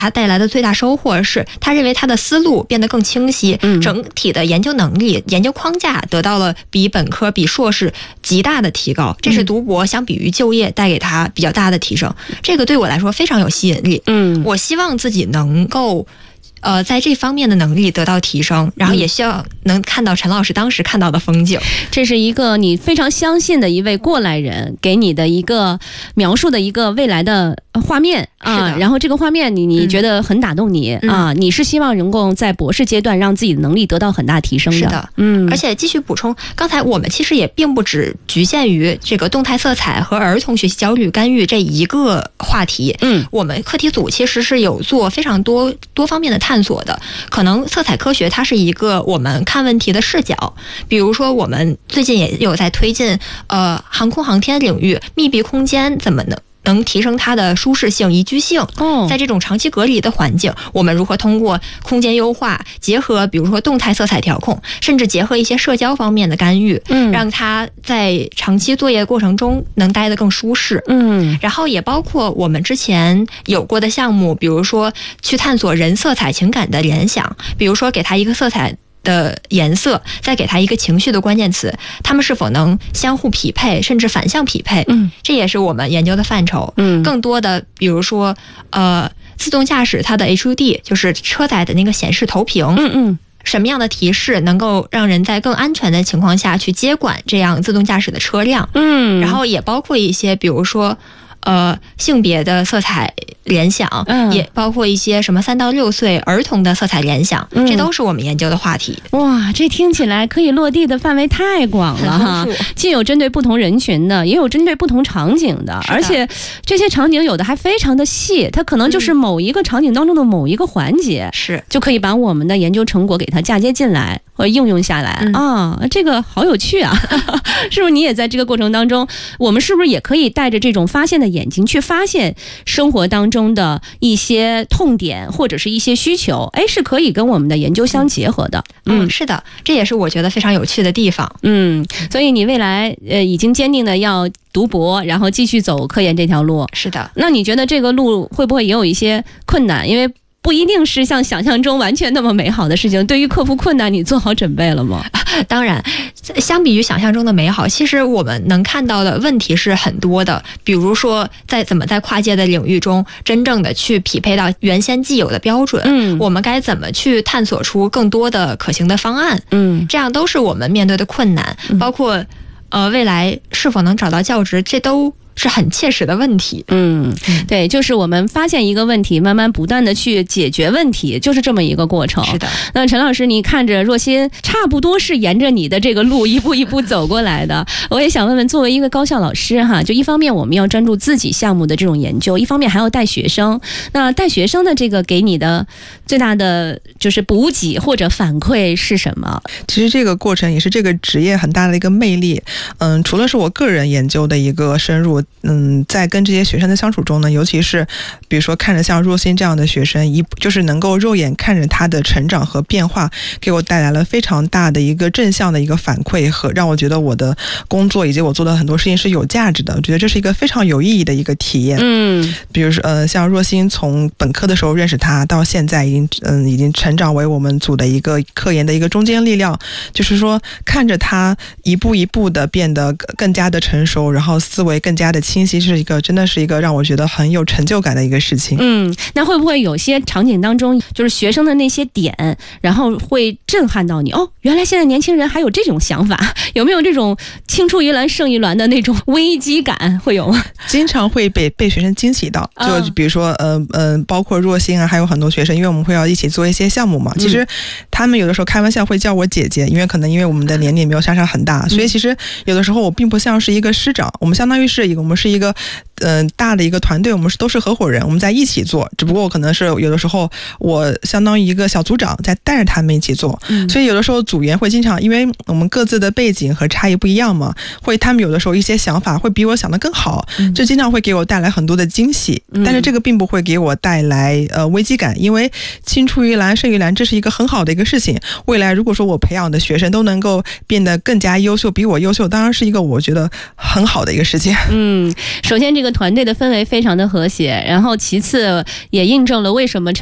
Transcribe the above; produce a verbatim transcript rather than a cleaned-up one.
他带来的最大收获是，他认为他的思路变得更清晰， 嗯、 整体的研究能力、研究框架得到了比本科、比硕士极大的提高。这是读博相比于就业带给他比较大的提升，这个对我来说非常有吸引力。 嗯， 我希望自己能够。呃，在这方面的能力得到提升，然后也希望能看到陈老师当时看到的风景。 这是一个你非常相信的一位过来人给你的一个描述的一个未来的画面啊，然后这个画面你你觉得很打动你、嗯、啊，你是希望能够在博士阶段让自己的能力得到很大提升的。 是的， 嗯， 而且继续补充，刚才我们其实也并不只局限于这个动态色彩和儿童学习焦虑干预这一个话题， 嗯， 我们课题组其实是有做非常多多方面的探索的。可能色彩科学它是一个我们看问题的视角，比如说我们最近也有在推进呃航空航天领域，密闭空间怎么能能提升它的舒适性、宜居性。 哦，在这种长期隔离的环境，我们如何通过空间优化，结合比如说动态色彩调控，甚至结合一些社交方面的干预， 嗯， 让它在长期作业过程中能待得更舒适。 嗯， 然后也包括我们之前有过的项目，比如说去探索人色彩情感的联想，比如说给它一个色彩的颜色，再给它一个情绪的关键词，它们是否能相互匹配，甚至反向匹配？ 嗯， 这也是我们研究的范畴。 嗯， 更多的，比如说，呃，自动驾驶它的 H U D， 就是车载的那个显示投屏。 嗯嗯。 什么样的提示能够让人在更安全的情况下去接管这样自动驾驶的车辆？ 嗯， 然后也包括一些，比如说。呃，性别的色彩联想、嗯，也包括一些什么三到六岁儿童的色彩联想、嗯，这都是我们研究的话题。 哇，这听起来可以落地的范围太广了哈，既有针对不同人群的，也有针对不同场景的，而且这些场景有的还非常的细，它可能就是某一个场景当中的某一个环节，是、嗯、就可以把我们的研究成果给它嫁接进来和应用下来、嗯、啊，这个好有趣啊！是不是你也在这个过程当中，我们是不是也可以带着这种发现的眼睛去发现生活当中的一些痛点或者是一些需求，哎，是可以跟我们的研究相结合的。 嗯，嗯是的，这也是我觉得非常有趣的地方。 嗯，所以你未来呃已经坚定的要读博，然后继续走科研这条路。 是的， 那你觉得这个路会不会也有一些困难？因为不一定是像想象中完全那么美好的事情，对于克服困难你做好准备了吗？ 当然，相比于想象中的美好，其实我们能看到的问题是很多的，比如说在怎么在跨界的领域中真正的去匹配到原先既有的标准，嗯，我们该怎么去探索出更多的可行的方案，嗯，这样都是我们面对的困难，嗯、包括呃未来是否能找到教职，这都是很切实的问题。 嗯，对，就是我们发现一个问题，慢慢不断的去解决问题，就是这么一个过程。 是的。 那陈老师，你看着若欣差不多是沿着你的这个路一步一步走过来的，我也想问问，作为一个高校老师哈，就一方面我们要专注自己项目的这种研究，一方面还要带学生。那带学生的这个给你的最大的就是补给或者反馈是什么？ 其实这个过程也是这个职业很大的一个魅力。嗯，除了是我个人研究的一个深入。嗯，在跟这些学生的相处中呢，尤其是比如说看着像若欣这样的学生，一就是能够肉眼看着他的成长和变化，给我带来了非常大的一个正向的一个反馈，和让我觉得我的工作以及我做的很多事情是有价值的。我觉得这是一个非常有意义的一个体验。 嗯， 比如说呃，像若欣从本科的时候认识他，到现在已经嗯已经成长为我们组的一个科研的一个中坚力量。就是说看着他一步一步的变得更加的成熟，然后思维更加的清晰，是一个真的是一个让我觉得很有成就感的一个事情。 嗯，那会不会有些场景当中，就是学生的那些点，然后会震撼到你？哦，原来现在年轻人还有这种想法，有没有这种青出于蓝胜于蓝的那种危机感？会有吗？ 经常会被被学生惊喜到，就比如说呃呃，包括若欣啊，还有很多学生，因为我们会要一起做一些项目嘛。其实他们有的时候开玩笑会叫我姐姐，因为可能因为我们的年龄没有相差很大，所以其实有的时候我并不像是一个师长，我们相当于是一个我们是一个嗯、呃、大的一个团队，我们是都是合伙人，我们在一起做，只不过可能是有的时候我相当于一个小组长在带着他们一起做，嗯、所以有的时候组员会经常因为我们各自的背景和差异不一样嘛，会他们有的时候一些想法会比我想的更好，嗯、这经常会给我带来很多的惊喜，嗯、但是这个并不会给我带来呃危机感，因为青出于蓝胜于蓝，这是一个很好的一个事情。未来如果说我培养的学生都能够变得更加优秀，比我优秀，当然是一个我觉得很好的一个事情。 嗯。 嗯，首先这个团队的氛围非常的和谐，然后其次也印证了为什么